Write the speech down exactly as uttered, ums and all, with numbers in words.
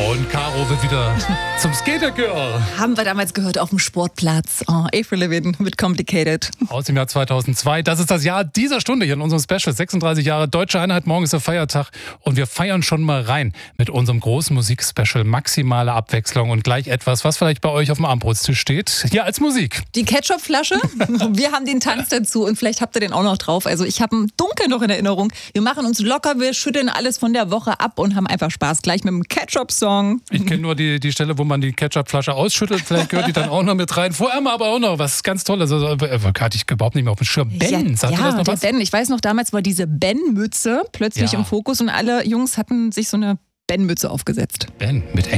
Und Caro wird wieder zum Skater-Girl. Haben wir damals gehört auf dem Sportplatz. Oh, Avril Lavigne mit Complicated. Aus dem Jahr zweitausendzwei. Das ist das Jahr dieser Stunde hier in unserem Special. sechsunddreißig Jahre Deutsche Einheit. Morgen ist der Feiertag. Und wir feiern schon mal rein mit unserem großen Musikspecial. Maximale Abwechslung und gleich etwas, was vielleicht bei euch auf dem Abendbrotstisch steht. Hier als Musik. Die Ketchupflasche. Wir haben den Tanz dazu und vielleicht habt ihr den auch noch drauf. Also ich habe ihn dunkel noch in Erinnerung. Wir machen uns locker, wir schütteln alles von der Woche ab und haben einfach Spaß. Gleich mit dem Ketchup-Song. Ich kenne nur die, die Stelle, wo man die Ketchupflasche ausschüttelt. Vielleicht gehört die dann auch noch mit rein. Vorher mal aber auch noch was ganz Tolles. Also, hatte ich überhaupt nicht mehr auf dem Schirm. Ben, ja, sagt ja, ihr das noch der was? Ben. Ich weiß noch, damals war diese Ben-Mütze plötzlich Ja. im Fokus und alle Jungs hatten sich so eine Ben-Mütze aufgesetzt. Ben mit